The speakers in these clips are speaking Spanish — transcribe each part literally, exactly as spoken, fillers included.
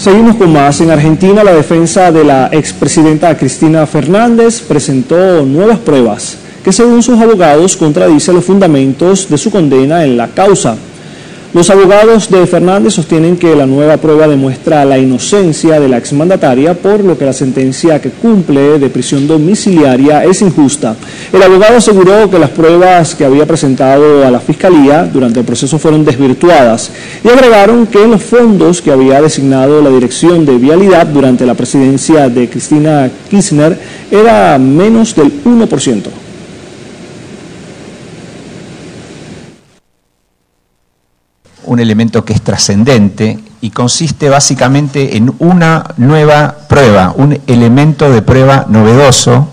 Seguimos con más. En Argentina, la defensa de la expresidenta Cristina Fernández presentó nuevas pruebas que, según sus abogados, contradicen los fundamentos de su condena en la causa. Los abogados de Fernández sostienen que la nueva prueba demuestra la inocencia de la exmandataria, por lo que la sentencia que cumple de prisión domiciliaria es injusta. El abogado aseguró que las pruebas que había presentado a la Fiscalía durante el proceso fueron desvirtuadas y agregaron que los fondos que había designado la Dirección de Vialidad durante la presidencia de Cristina Kirchner era menos del uno por ciento. Un elemento que es trascendente y consiste básicamente en una nueva prueba, un elemento de prueba novedoso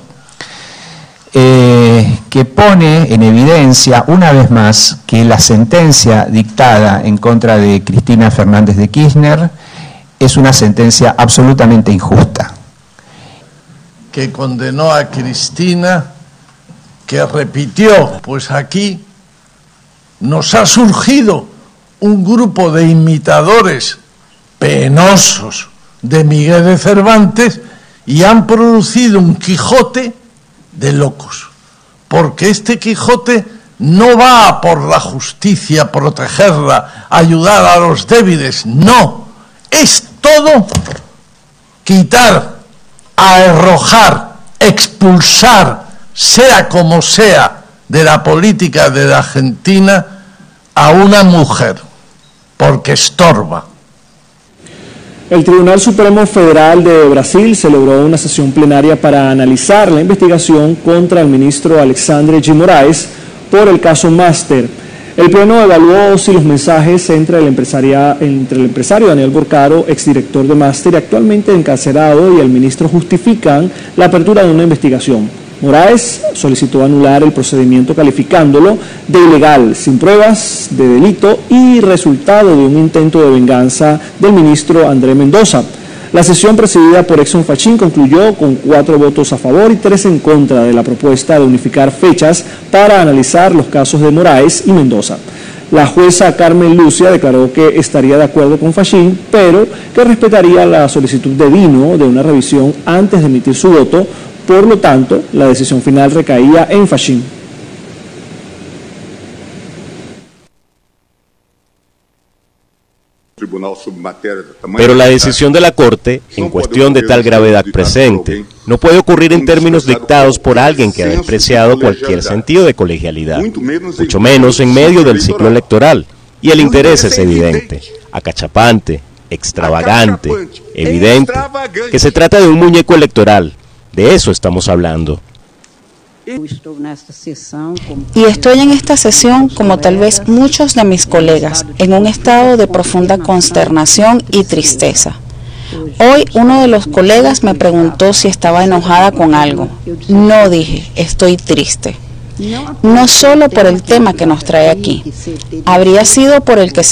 eh, que pone en evidencia una vez más que la sentencia dictada en contra de Cristina Fernández de Kirchner es una sentencia absolutamente injusta. Que condenó a Cristina, que repitió, pues aquí nos ha surgido un grupo de imitadores penosos de Miguel de Cervantes y han producido un Quijote de locos, porque este Quijote no va por la justicia, protegerla, ayudar a los débiles, no, es todo quitar, arrojar, expulsar, sea como sea, de la política de la Argentina a una mujer, porque estorba. El Tribunal Supremo Federal de Brasil celebró una sesión plenaria para analizar la investigación contra el ministro Alexandre de Moraes por el caso Master. El pleno evaluó si los mensajes entre el, empresaria, entre el empresario Daniel Borcaro, exdirector de Master y actualmente encarcelado, y el ministro justifican la apertura de una investigación. Moraes solicitó anular el procedimiento calificándolo de ilegal, sin pruebas de delito y resultado de un intento de venganza del ministro André Mendoza. La sesión presidida por Edson Fachin concluyó con cuatro votos a favor y tres en contra de la propuesta de unificar fechas para analizar los casos de Moraes y Mendoza. La jueza Carmen Lucia declaró que estaría de acuerdo con Fachin, pero que respetaría la solicitud de Dino de una revisión antes de emitir su voto. Por lo tanto, la decisión final recaía en Fachin. Pero la decisión de la Corte, en cuestión de tal gravedad presente, no puede ocurrir en términos dictados por alguien que ha despreciado cualquier sentido de colegialidad, mucho menos en medio del ciclo electoral. Y el interés es evidente, acachapante, extravagante, evidente, que se trata de un muñeco electoral. De eso estamos hablando. Y estoy en esta sesión, como tal vez muchos de mis colegas, en un estado de profunda consternación y tristeza. Hoy uno de los colegas me preguntó si estaba enojada con algo. No, dije, estoy triste. No solo por el tema que nos trae aquí. Habría sido por el que se